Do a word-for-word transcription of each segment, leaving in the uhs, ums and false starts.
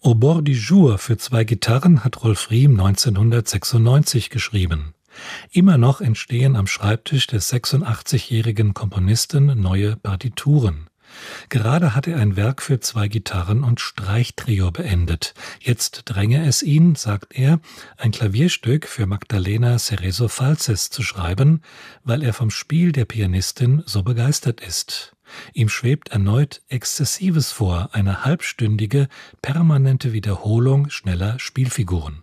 Au bord du jour für zwei Gitarren hat Rolf Riem neunzehnhundertsechsundneunzig geschrieben. Immer noch entstehen am Schreibtisch des sechsundachtzigjährigen Komponisten neue Partituren. Gerade hat er ein Werk für zwei Gitarren und Streichtrio beendet. Jetzt dränge es ihn, sagt er, ein Klavierstück für Magdalena Cerezo-Falces zu schreiben, weil er vom Spiel der Pianistin so begeistert ist. Ihm schwebt erneut Exzessives vor, eine halbstündige, permanente Wiederholung schneller Spielfiguren.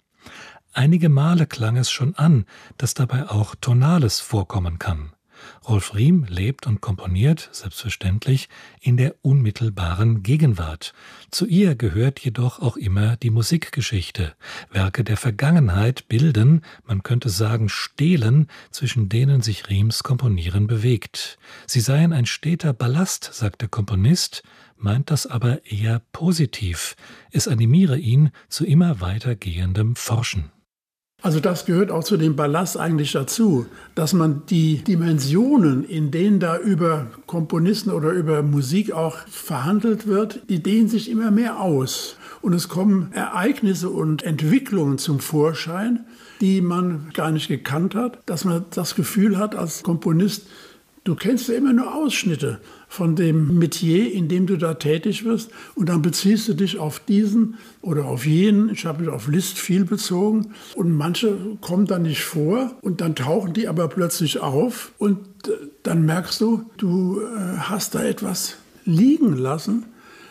Einige Male klang es schon an, dass dabei auch Tonales vorkommen kann. Rolf Riem lebt und komponiert, selbstverständlich, in der unmittelbaren Gegenwart. Zu ihr gehört jedoch auch immer die Musikgeschichte. Werke der Vergangenheit bilden, man könnte sagen stehlen, zwischen denen sich Riems Komponieren bewegt. Sie seien ein steter Ballast, sagt der Komponist, meint das aber eher positiv. Es animiere ihn zu immer weitergehendem Forschen. Also das gehört auch zu dem Ballast eigentlich dazu, dass man die Dimensionen, in denen da über Komponisten oder über Musik auch verhandelt wird, die dehnen sich immer mehr aus. Und es kommen Ereignisse und Entwicklungen zum Vorschein, die man gar nicht gekannt hat, dass man das Gefühl hat als Komponist, du kennst ja immer nur Ausschnitte von dem Metier, in dem du da tätig wirst. Und dann beziehst du dich auf diesen oder auf jenen. Ich habe mich auf Liszt viel bezogen. Und manche kommen dann nicht vor. Und dann tauchen die aber plötzlich auf. Und dann merkst du, du hast da etwas liegen lassen.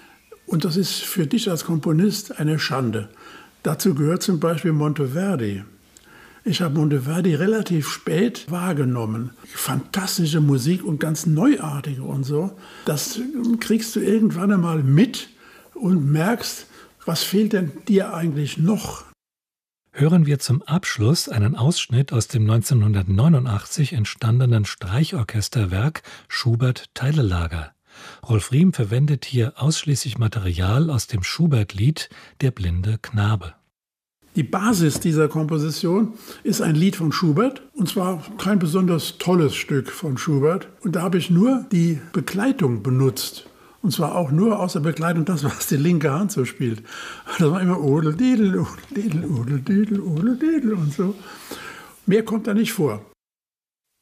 Und das ist für dich als Komponist eine Schande. Dazu gehört zum Beispiel Monteverdi. Ich habe Monteverdi relativ spät wahrgenommen. Fantastische Musik und ganz neuartige und so. Das kriegst du irgendwann einmal mit und merkst, was fehlt denn dir eigentlich noch? Hören wir zum Abschluss einen Ausschnitt aus dem neunzehnhundertneunundachtzig entstandenen Streichorchesterwerk Schubert-Teilelager. Rolf Riem verwendet hier ausschließlich Material aus dem Schubert-Lied Der blinde Knabe. Die Basis dieser Komposition ist ein Lied von Schubert, und zwar kein besonders tolles Stück von Schubert. Und da habe ich nur die Begleitung benutzt. Und zwar auch nur aus der Begleitung das, was die linke Hand so spielt. Das war immer Odeldedel, Odeldedel, Odeldedel, Odeldedel und so. Mehr kommt da nicht vor.